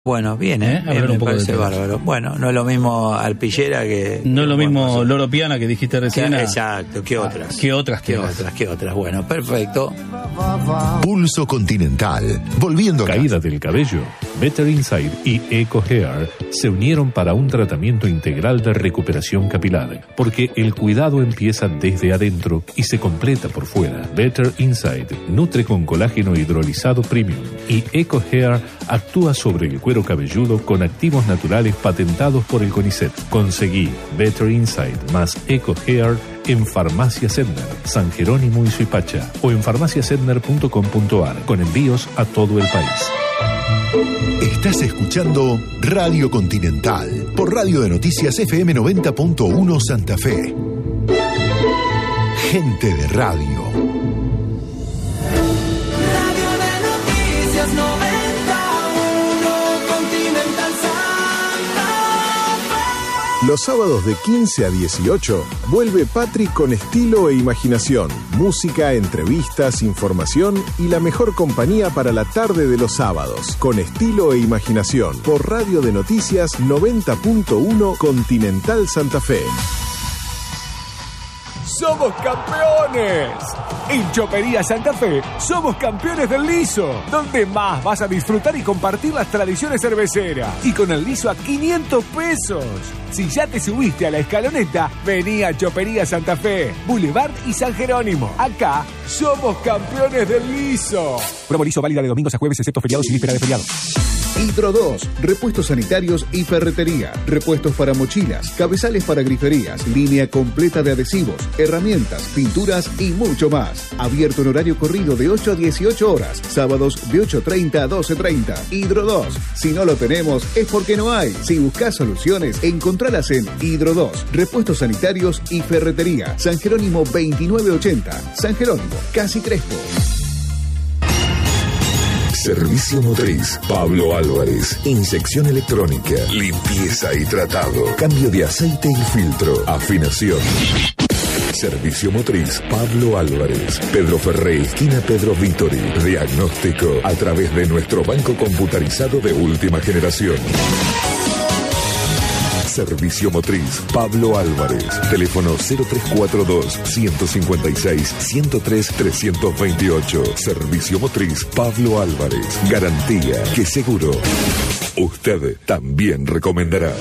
Bueno, bien, me parece bárbaro. Bueno, no es lo mismo Alpillera que... No es lo mismo Loro Piana que dijiste recién. Exacto, ¿qué otras? ¿Qué otras? Bueno, perfecto. Pulso Continental, volviendo a Caída del cabello. Better Inside y Eco Hair se unieron para un tratamiento integral de recuperación capilar, porque el cuidado empieza desde adentro y se completa por fuera. Better Inside nutre con colágeno hidrolizado premium y Eco Hair actúa sobre el cuero cabelludo con activos naturales patentados por el CONICET. Conseguí Better Inside más Eco Hair en Farmacia Sedner, San Jerónimo y Suipacha, o en farmaciasedner.com.ar, con envíos a todo el país. Estás escuchando Radio Continental por Radio de Noticias FM 90.1 Santa Fe. Gente de radio. Radio de Noticias 91 Continental Santa Fe. Los sábados de 15 a 18 vuelve Patri con estilo e imaginación, música, entrevistas, información y la mejor compañía para la tarde de los sábados. Con estilo e imaginación por Radio de Noticias 90.1 Continental Santa Fe. ¡Somos campeones! En Chopería Santa Fe somos campeones del liso, donde más vas a disfrutar y compartir las tradiciones cerveceras. Y con el liso a 500 pesos. Si ya te subiste a la escaloneta, vení a Chopería Santa Fe, Boulevard y San Jerónimo. Acá somos campeones del liso. Promo liso válida de domingos a jueves, excepto feriados y víspera de feriado. Hidro 2, repuestos sanitarios y ferretería, repuestos para mochilas, cabezales para griferías, línea completa de adhesivos, herramientas, pinturas y mucho más. Abierto en horario corrido de 8 a 18 horas, sábados de 8:30 a 12:30. Hidro 2, si no lo tenemos es porque no hay. Si buscas soluciones, encontralas en Hidro 2, repuestos sanitarios y ferretería, San Jerónimo 2980, San Jerónimo, Casi Crespo. Servicio Motriz Pablo Álvarez. Inyección electrónica, limpieza y tratado, cambio de aceite y filtro, afinación. Servicio Motriz Pablo Álvarez, Pedro Ferré, esquina Pedro Vítori. Diagnóstico a través de nuestro banco computarizado de última generación. Servicio Motriz Pablo Álvarez. Teléfono 0342-156-103-328. Servicio Motriz Pablo Álvarez. Garantía que seguro usted también recomendará.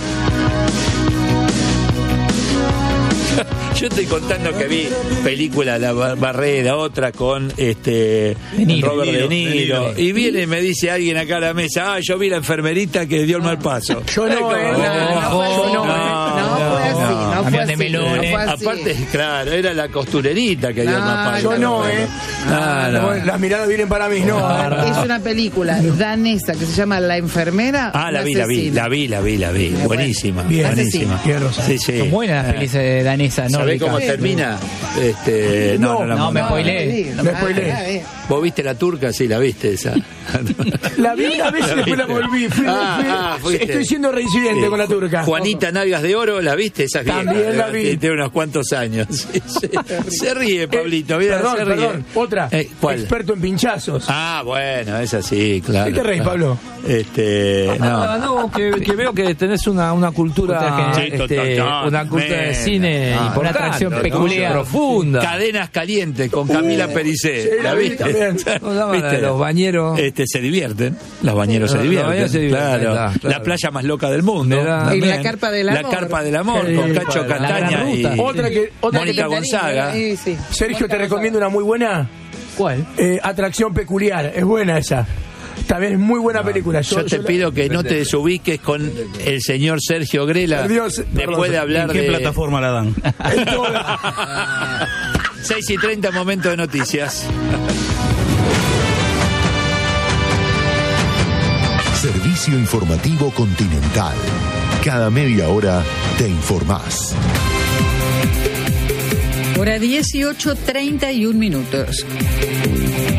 Yo estoy contando que vi película La Barrera, otra con Robert De Niro. Y viene y me dice alguien acá a la mesa, yo vi la enfermerita que dio el mal paso. Yo no fue así. Aparte, claro, era la costurerita que dio el mal paso. Yo no. Las miradas vienen para mí, no. Es una película danesa que se llama La Enfermera. La vi. Buenísima. Buenísima. Sí. Son buenas las pelis danesas, ¿no? ¿Sabés cómo termina? No, me spoileé. ¿Vos viste la turca? Sí, la viste esa. La vi una vez y después la volví. Estoy siendo reincidente con la turca. Juanita Nalgas de Oro, ¿la viste? Esa también la vi. Tiene unos cuantos años. Se ríe, Pablito. Perdón. Otra. ¿Cuál? Experto en pinchazos. Bueno, esa sí, claro. ¿Qué te reís, Pablo? Que veo que tenés una cultura, una cultura de cine, una atracción peculiar, profunda. Cadenas Calientes con Camila Pericé. ¿La viste? Los bañeros. Se divierten. Los bañeros se divierten. Claro. La playa más loca del mundo. Y la carpa del amor. La carpa del amor con Cacho Castaña y Mónica Gonzaga. Sergio, te recomiendo una muy buena. ¿Cuál? Atracción Peculiar. Es buena esa. También es muy buena película. Yo te pido que no te desubiques con el señor Sergio Grela. Después de hablar ¿En qué plataforma la dan? 6:30, momento de noticias. Servicio Informativo Continental. Cada media hora te informás. Hora 18:31.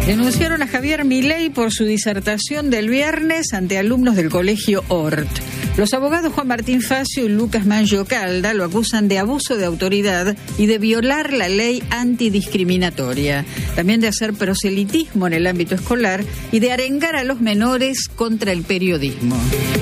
Denunciaron a Javier Milei por su disertación del viernes ante alumnos del colegio Hort. Los abogados Juan Martín Facio y Lucas Mangio Calda lo acusan de abuso de autoridad y de violar la ley antidiscriminatoria, también de hacer proselitismo en el ámbito escolar y de arengar a los menores contra el periodismo.